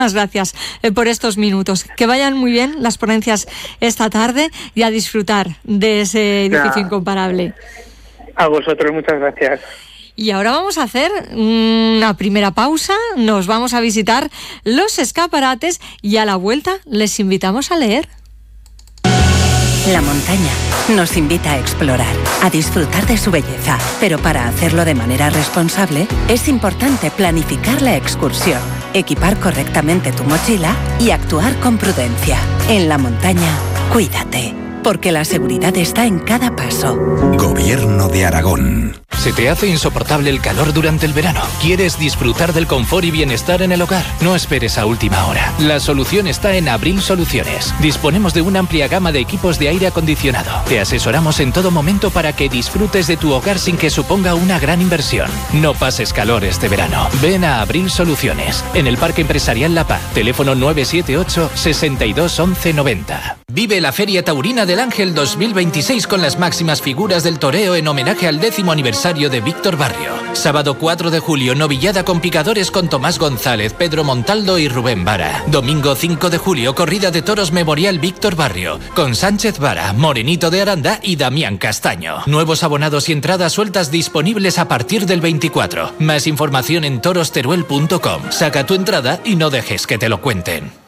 Muchas gracias por estos minutos. Que vayan muy bien las ponencias esta tarde y a disfrutar de ese edificio incomparable. A vosotros, muchas gracias. Y ahora vamos a hacer una primera pausa, nos vamos a visitar los escaparates y a la vuelta les invitamos a leer. La montaña nos invita a explorar, a disfrutar de su belleza, pero para hacerlo de manera responsable es importante planificar la excursión, equipar correctamente tu mochila y actuar con prudencia. En la montaña, cuídate, porque la seguridad está en cada paso. Gobierno de Aragón. ¿Se te hace insoportable el calor durante el verano? ¿Quieres disfrutar del confort y bienestar en el hogar? No esperes a última hora. La solución está en Abril Soluciones. Disponemos de una amplia gama de equipos de aire acondicionado. Te asesoramos en todo momento para que disfrutes de tu hogar sin que suponga una gran inversión. No pases calor este verano. Ven a Abril Soluciones, en el Parque Empresarial La Paz. Teléfono 978 62 11 90. Vive la Feria Taurina del Ángel 2026 con las máximas figuras del toreo en homenaje al 10º aniversario de Víctor Barrio. Sábado 4 de julio, novillada con picadores con Tomás González, Pedro Montaldo y Rubén Vara. Domingo 5 de julio, corrida de toros memorial Víctor Barrio, con Sánchez Vara, Morenito de Aranda y Damián Castaño. Nuevos abonados y entradas sueltas disponibles a partir del 24. Más información en torosteruel.com. Saca tu entrada y no dejes que te lo cuenten.